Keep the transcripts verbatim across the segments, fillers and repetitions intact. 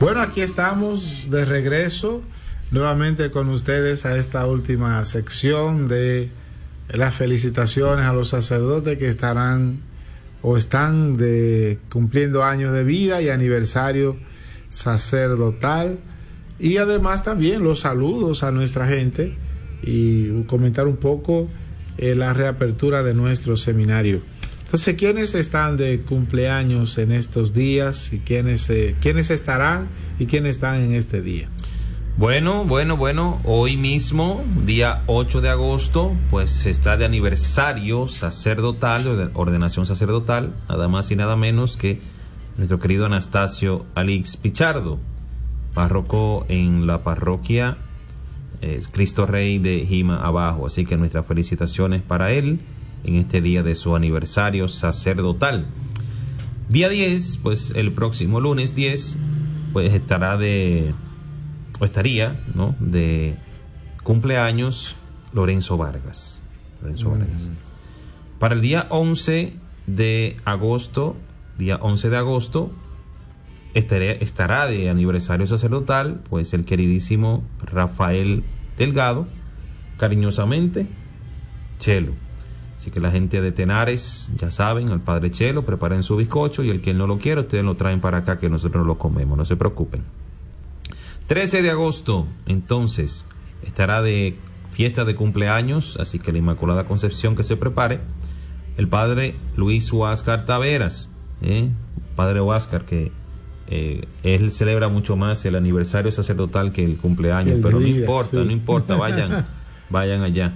Bueno, aquí estamos de regreso nuevamente con ustedes a esta última sección de las felicitaciones a los sacerdotes que estarán o están de, cumpliendo años de vida y aniversario sacerdotal, y además también los saludos a nuestra gente y comentar un poco eh, la reapertura de nuestro seminario. Entonces, ¿quiénes están de cumpleaños en estos días y quiénes, eh, quiénes estarán y quiénes están en este día? Bueno, bueno, bueno, hoy mismo, día ocho de agosto, pues está de aniversario sacerdotal, de ordenación sacerdotal, nada más y nada menos que nuestro querido Anastasio Alix Pichardo, párroco en la parroquia eh, Cristo Rey de Jima Abajo. Así que nuestras felicitaciones para él en este día de su aniversario sacerdotal. Día diez, pues el próximo lunes diez, pues estará de, o estaría, ¿no?, de cumpleaños Lorenzo Vargas. Lorenzo mm. Vargas. Para el día once de agosto, día once de agosto, estaré, estará de aniversario sacerdotal, pues el queridísimo Rafael Delgado, cariñosamente, Chelo. Así que la gente de Tenares, ya saben, al padre Chelo, preparen su bizcocho, y el que no lo quiera, ustedes lo traen para acá que nosotros lo comemos, no se preocupen. trece de agosto, entonces, estará de fiesta de cumpleaños, así que la Inmaculada Concepción que se prepare, el padre Luis Huáscar Taveras, ¿eh? Padre Huáscar, que eh, él celebra mucho más el aniversario sacerdotal que el cumpleaños, el pero día, no importa, sí. no importa, vayan, vayan allá.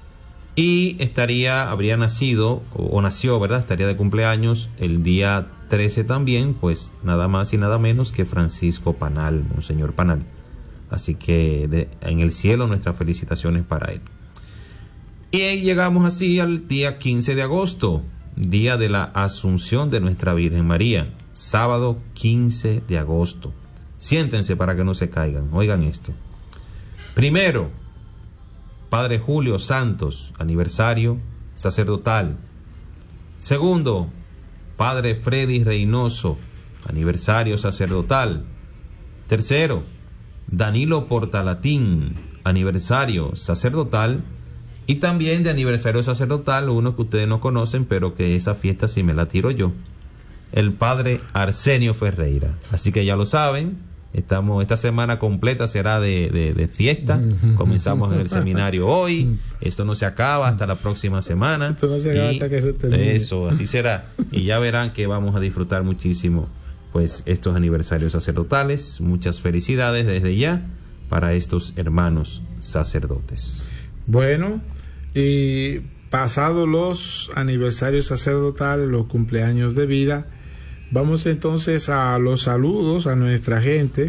Y estaría, habría nacido, o, o nació, ¿verdad? Estaría de cumpleaños el día trece también, pues nada más y nada menos que Francisco Panal, Monseñor Panal. Así que de, en el cielo nuestras felicitaciones para él. Y ahí llegamos así al día quince de agosto, día de la Asunción de Nuestra Virgen María, sábado quince de agosto. Siéntense para que no se caigan, oigan esto. Primero, Padre Julio Santos, aniversario sacerdotal. Segundo, Padre Freddy Reynoso, aniversario sacerdotal. Tercero, Danilo Portalatín, aniversario sacerdotal. Y también de aniversario sacerdotal, uno que ustedes no conocen, pero que esa fiesta sí me la tiro yo, el Padre Arsenio Ferreira. Así que ya lo saben. Estamos, esta semana completa será de, de, de fiesta. Comenzamos en el seminario hoy. Esto no se acaba hasta la próxima semana. Esto no se acaba hasta que se termine. Eso, así será. Y ya verán que vamos a disfrutar muchísimo, pues, estos aniversarios sacerdotales. Muchas felicidades desde ya para estos hermanos sacerdotes. Bueno, y pasados los aniversarios sacerdotales, los cumpleaños de vida, vamos entonces a los saludos a nuestra gente.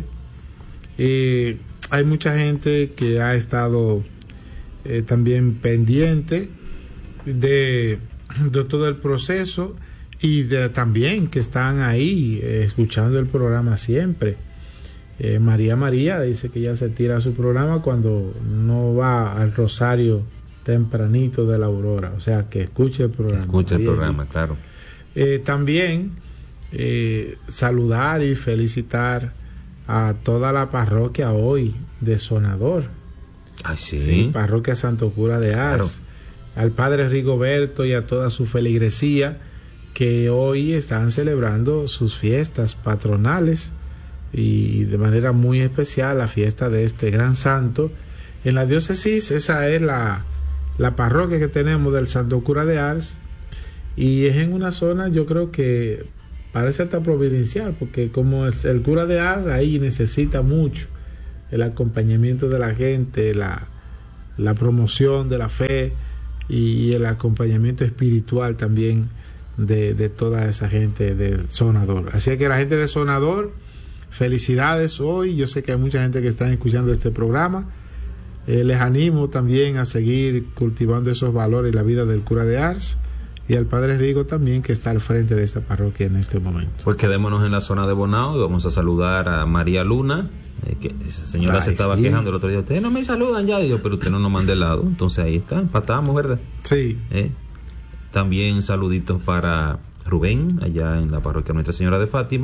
Eh, hay mucha gente que ha estado eh, también pendiente de, de todo el proceso, y de, también que están ahí eh, escuchando el programa siempre. Eh, María María dice que ya se tira su programa cuando no va al rosario tempranito de la aurora, o sea que escuche el programa. Escuche el programa, claro. Eh, también Eh, saludar y felicitar a toda la parroquia hoy de Sonador. Ay, sí. Sí, parroquia Santo Cura de Ars. Claro. Al padre Rigoberto y a toda su feligresía que hoy están celebrando sus fiestas patronales, y de manera muy especial la fiesta de este gran santo. En la diócesis, esa es la, la parroquia que tenemos del Santo Cura de Ars, y es en una zona, yo creo que parece hasta providencial, porque como es el cura de Ars, ahí necesita mucho el acompañamiento de la gente, la, la promoción de la fe y el acompañamiento espiritual también de, de toda esa gente de Sonador. Así que la gente de Sonador, felicidades hoy. Yo sé que hay mucha gente que está escuchando este programa. Eh, les animo también a seguir cultivando esos valores en la vida del cura de Ars, y al padre Rigo también, que está al frente de esta parroquia en este momento. Pues quedémonos en la zona de Bonao y vamos a saludar a María Luna, eh, que esa señora Ay, se estaba sí. quejando el otro día. Ustedes no me saludan ya, digo, pero usted no nos manda helado. Entonces ahí está, empatamos, ¿verdad? Sí. Eh, también saluditos para Rubén, allá en la parroquia Nuestra Señora de Fátima,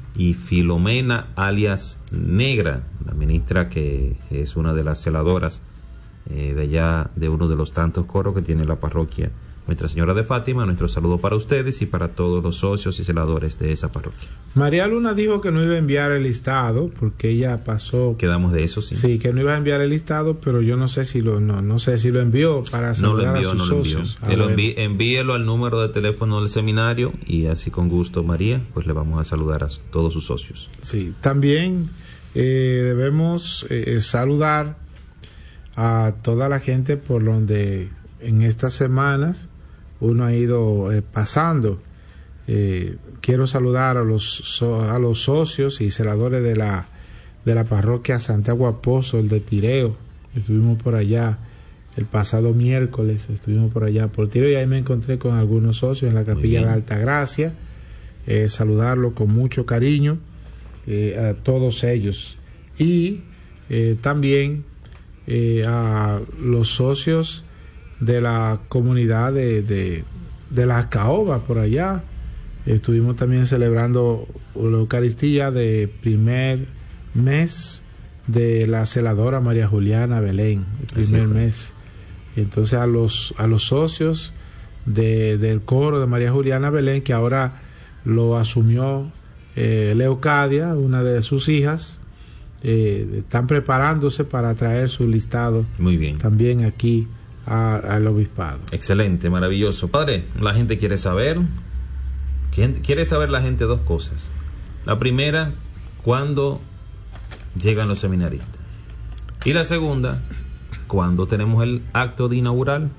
y Filomena alias Negra, la ministra que es una de las celadoras eh, de allá, de uno de los tantos coros que tiene la parroquia Nuestra Señora de Fátima. Nuestro saludo para ustedes y para todos los socios y celadores de esa parroquia. María Luna dijo que no iba a enviar el listado porque ella pasó. Quedamos de eso, sí. Sí, que no iba a enviar el listado, pero yo no sé si lo no, no sé si lo envió para saludar no lo envió, a sus no lo socios. Envió. Ah, lo enví, envíelo al número de teléfono del seminario y así con gusto, María, pues le vamos a saludar a todos sus socios. Sí, también eh, debemos eh, saludar a toda la gente por donde en estas semanas uno ha ido eh, pasando. Eh, quiero saludar a los so, a los socios y celadores de la de la parroquia Santiago Apóstol de Tireo. Estuvimos por allá el pasado miércoles, estuvimos por allá por Tireo y ahí me encontré con algunos socios en la capilla de la Altagracia. Eh, saludarlo con mucho cariño eh, a todos ellos y eh, también eh, a los socios de la comunidad de, de, de la Caoba por allá. Estuvimos también celebrando la Eucaristía de primer mes de la celadora María Juliana Belén, el primer Así mes. Entonces a los a los socios de, del coro de María Juliana Belén, que ahora lo asumió eh, Leocadia, una de sus hijas, eh, están preparándose para traer su listado. Muy bien. También aquí a, al obispado. Excelente, maravilloso. Padre, la gente quiere saber, quiere saber la gente dos cosas. La primera, ¿cuándo llegan los seminaristas? Y la segunda, ¿cuándo tenemos el acto de inaugural?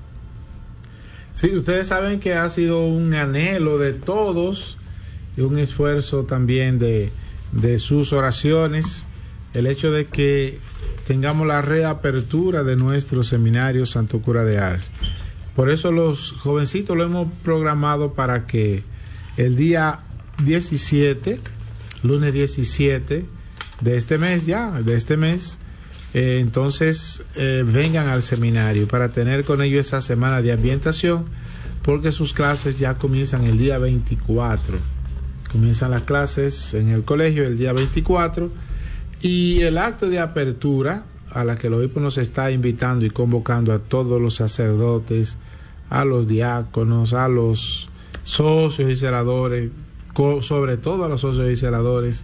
Sí, ustedes saben que ha sido un anhelo de todos y un esfuerzo también de, de sus oraciones, el hecho de que tengamos la reapertura de nuestro seminario Santo Cura de Ars. Por eso los jovencitos lo hemos programado para que el día diecisiete, lunes diecisiete de este mes ya, de este mes, eh, entonces eh, vengan al seminario para tener con ellos esa semana de ambientación, porque sus clases ya comienzan el día veinticuatro. Comienzan las clases en el colegio el día veinticuatro y el acto de apertura a la que el obispo nos está invitando y convocando a todos los sacerdotes, a los diáconos, a los socios y celadores, sobre todo a los socios y celadores,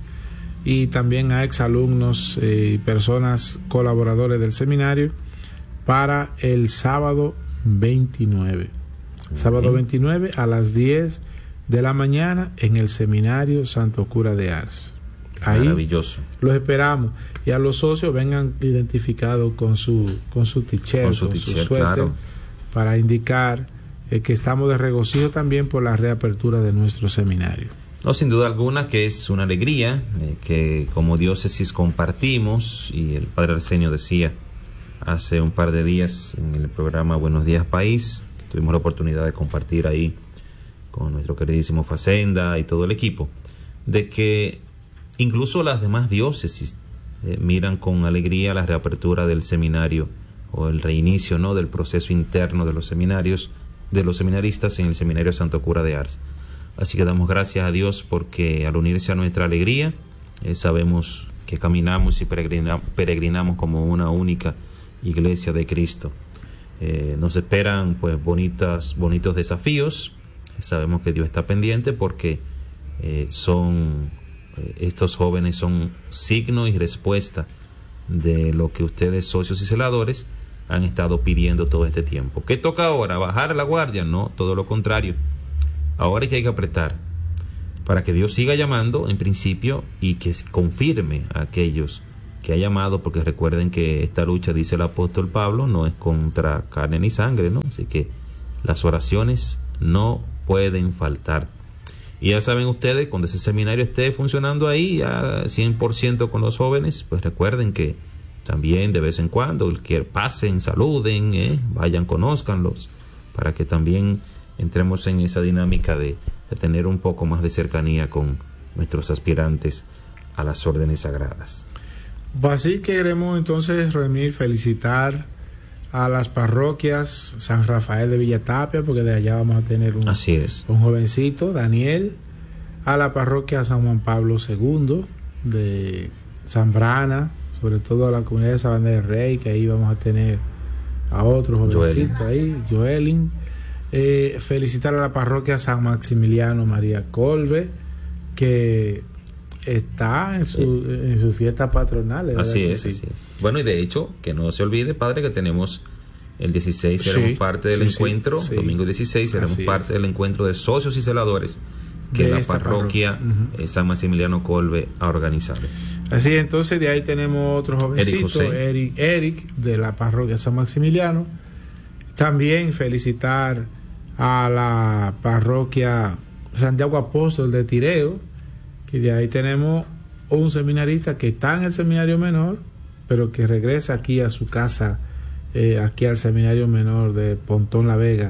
y también a exalumnos eh, y personas colaboradores del seminario para el sábado veintinueve. Sábado veintinueve a las diez de la mañana en el seminario Santo Cura de Ars. Ahí maravilloso. Los esperamos y a los socios vengan identificados con su con su t-shirt, con su, con su suéter, claro, para indicar eh, que estamos de regocijo también por la reapertura de nuestro seminario. No, sin duda alguna que es una alegría eh, que como diócesis compartimos, y el padre Arsenio decía hace un par de días en el programa Buenos Días País, que tuvimos la oportunidad de compartir ahí con nuestro queridísimo Facenda y todo el equipo, de que incluso las demás diócesis eh, miran con alegría la reapertura del seminario o el reinicio, ¿no?, del proceso interno de los seminarios, de los seminaristas en el seminario Santo Cura de Ars. Así que damos gracias a Dios porque al unirse a nuestra alegría eh, sabemos que caminamos y peregrina, peregrinamos como una única iglesia de Cristo. Eh, nos esperan pues bonitas, bonitos desafíos. Sabemos que Dios está pendiente porque eh, son eh, estos jóvenes son signo y respuesta de lo que ustedes, socios y celadores, han estado pidiendo todo este tiempo. ¿Qué toca ahora? ¿Bajar la guardia? No, todo lo contrario. Ahora es que hay que apretar para que Dios siga llamando en principio y que confirme a aquellos que ha llamado, porque recuerden que esta lucha, dice el apóstol Pablo, no es contra carne ni sangre, ¿no? Así que las oraciones no pueden faltar. Y ya saben ustedes, cuando ese seminario esté funcionando ahí a cien por ciento con los jóvenes, pues recuerden que también de vez en cuando que pasen, saluden, ¿eh? vayan, conózcanlos, para que también entremos en esa dinámica de, de tener un poco más de cercanía con nuestros aspirantes a las órdenes sagradas. Pues así queremos entonces, Remir, felicitar a las parroquias San Rafael de Villatapia, porque de allá vamos a tener un, Así es. un jovencito, Daniel, a la parroquia San Juan Pablo segundo de Zambrana, sobre todo a la comunidad de Sabana del Rey, que ahí vamos a tener a otro jovencito ahí, Joelin. Eh, felicitar a la parroquia San Maximiliano María Colbe, que está en su, sí. en sus fiestas patronales. Así es, sí. así es. Bueno, y de hecho, que no se olvide, padre, que tenemos el dieciséis, seremos sí, parte del sí, encuentro, sí, domingo dieciséis, seremos así parte es. del encuentro de socios y celadores que de la parroquia, parroquia. Uh-huh. San Maximiliano Colbe ha organizado. Así, entonces de ahí tenemos otro jovencito, Eric, Eric, de la parroquia San Maximiliano. También felicitar a la parroquia Santiago Apóstol de Tireo, que de ahí tenemos un seminarista que está en el seminario menor, pero que regresa aquí a su casa, eh, aquí al seminario menor de Pontón La Vega.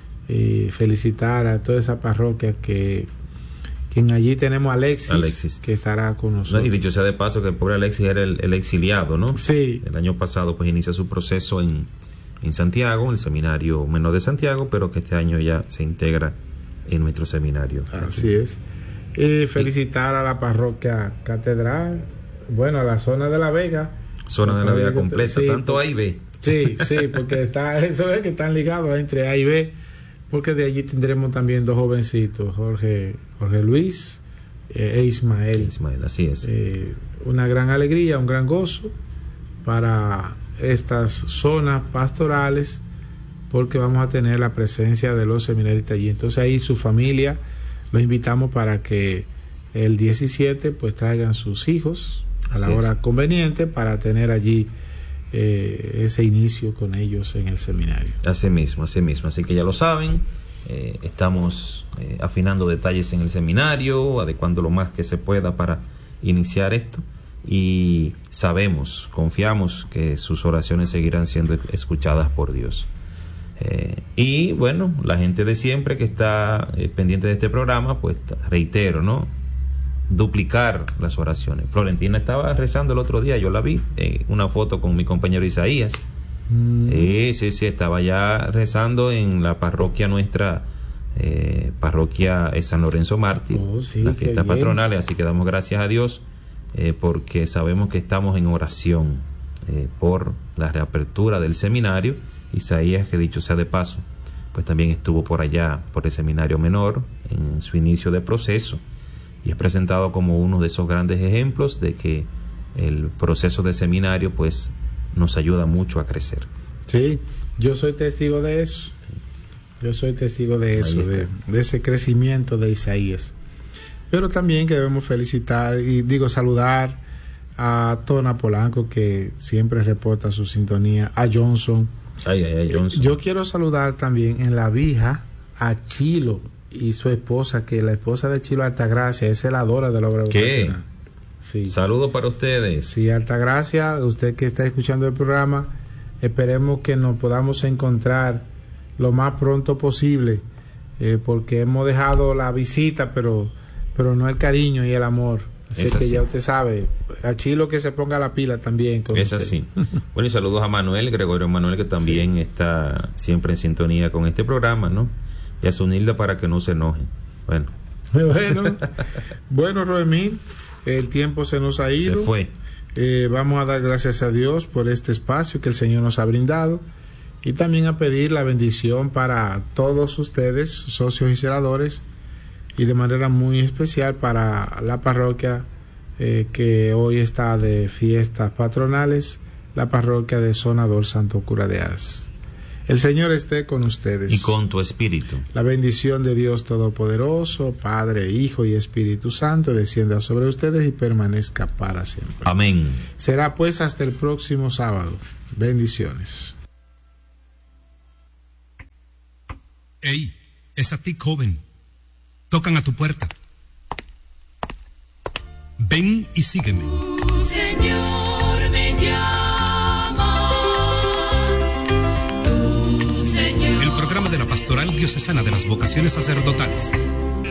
Y felicitar a toda esa parroquia que quien allí tenemos a Alexis, Alexis, que estará con nosotros. No, y dicho sea de paso que el pobre Alexis era el, el exiliado, ¿no? Sí. El año pasado pues inicia su proceso en, en Santiago, en el seminario menor de Santiago, pero que este año ya se integra en nuestro seminario. Así es. Y felicitar a la parroquia Catedral, bueno, a la zona de La Vega. Zona de La Vega completa, sí, tanto A y B. Sí, sí, porque está, eso es que están ligados entre A y B, porque de allí tendremos también dos jovencitos, Jorge, Jorge Luis eh, e Ismael. Ismael, así es. Eh, una gran alegría, un gran gozo para estas zonas pastorales, porque vamos a tener la presencia de los seminaristas allí. Entonces ahí su familia los invitamos para que el diecisiete pues traigan sus hijos a la hora conveniente para tener allí eh, ese inicio con ellos en el seminario. Así mismo, así mismo. Así que ya lo saben, eh, estamos eh, afinando detalles en el seminario, adecuando lo más que se pueda para iniciar esto, y sabemos, confiamos que sus oraciones seguirán siendo escuchadas por Dios. Eh, y bueno, la gente de siempre que está eh, pendiente de este programa, pues reitero, ¿no? Duplicar las oraciones. Florentina estaba rezando el otro día, yo la vi, eh, una foto con mi compañero Isaías. Mm. Eh, sí, sí, estaba ya rezando en la parroquia nuestra, eh, parroquia San Lorenzo Mártir, oh, sí, las fiestas patronales, así que damos gracias a Dios, eh, porque sabemos que estamos en oración eh, por la reapertura del seminario. Isaías, que dicho sea de paso, pues también estuvo por allá, por el seminario menor, en su inicio de proceso, y es presentado como uno de esos grandes ejemplos de que el proceso de seminario pues nos ayuda mucho a crecer. Sí, yo soy testigo de eso, yo soy testigo de eso, de, de ese crecimiento de Isaías. Pero también que debemos felicitar y digo saludar a Tona Polanco, que siempre reporta su sintonía, a Johnson. Ay, ay, ay, Johnson. Yo quiero saludar también en La Vija a Chilo y su esposa, que la esposa de Chilo, Altagracia, es celadora de la obra vocacional. Sí. Saludos para ustedes. Sí, Altagracia, usted que está escuchando el programa, esperemos que nos podamos encontrar lo más pronto posible, eh, porque hemos dejado la visita, pero, pero no el cariño y el amor. Así es que así. Ya usted sabe, a Chilo que se ponga la pila también. Con es usted. Así. Bueno, y saludos a Manuel, Gregorio Manuel, que también sí. está siempre en sintonía con este programa, ¿no? Y a Sunilda para que no se enoje. Bueno. Bueno, bueno, Roemín, el tiempo se nos ha ido. Se fue. Eh, vamos a dar gracias a Dios por este espacio que el Señor nos ha brindado, y también a pedir la bendición para todos ustedes, socios y celadores, y de manera muy especial para la parroquia eh, que hoy está de fiestas patronales, la parroquia de Sonador Santo Cura de Ars. El Señor esté con ustedes. Y con tu espíritu. La bendición de Dios Todopoderoso, Padre, Hijo y Espíritu Santo, descienda sobre ustedes y permanezca para siempre. Amén. Será pues hasta el próximo sábado. Bendiciones. Ey, es a ti, joven. Tocan a tu puerta. Ven y sígueme. Tu Señor me llamas. Tu Señor. El programa de la Pastoral Diocesana de las Vocaciones Sacerdotales.